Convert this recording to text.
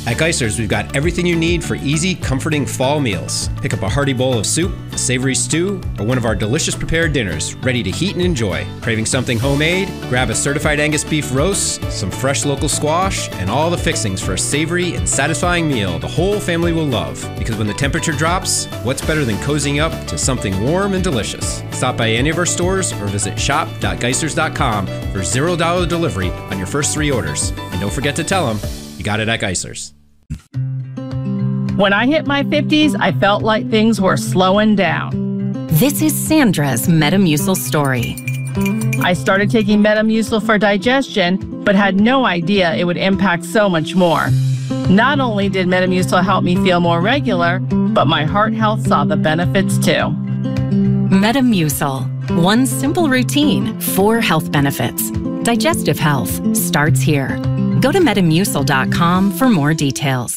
At Geisler's, we've got everything you need for easy, comforting fall meals. Pick up a hearty bowl of soup, a savory stew, or one of our delicious prepared dinners, ready to heat and enjoy. Craving something homemade? Grab a certified Angus beef roast, some fresh local squash, and all the fixings for a savory and satisfying meal the whole family will love. Because when the temperature drops, what's better than cozying up to something warm and delicious? Stop by any of our stores or visit shop.geislers.com for $0 delivery on your first 3 orders. And don't forget to tell them you got it at Geisler's. When I hit my 50s, I felt like things were slowing down. This is Sandra's Metamucil story. I started taking Metamucil for digestion, but had no idea it would impact so much more. Not only did Metamucil help me feel more regular, but my heart health saw the benefits too. Metamucil. One simple routine, 4 health benefits. Digestive health starts here. Go to Metamucil.com for more details.